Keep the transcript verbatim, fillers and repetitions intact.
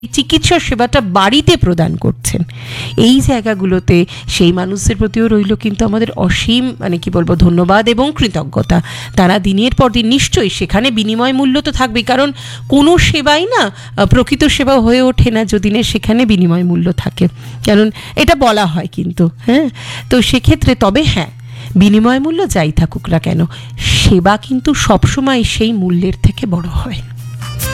চিকিৎসা সেবাটা বাড়িতে প্রদান করছেন, এই জায়গাগুলোতে সেই মানুষদের প্রতিও রইল কিন্তু আমাদের অসীম মানে কি বলবো ধন্যবাদ এবং কৃতজ্ঞতা। তারা দিনের পর দিন নিশ্চয়ই সেখানে বিনিময় মূল্য তো থাকবেই, কারণ কোনো সেবাই না প্রকৃত সেবা হয়ে ওঠে না যদি না সেখানে বিনিময় মূল্য থাকে, কারণ এটা বলা হয় কিন্তু। হ্যাঁ, তো সেক্ষেত্রে তবে হ্যাঁ, বিনিময় মূল্য যাই থাকুক না কেন, সেবা কিন্তু সবসময় সেই মূল্যের থেকে বড় হয়।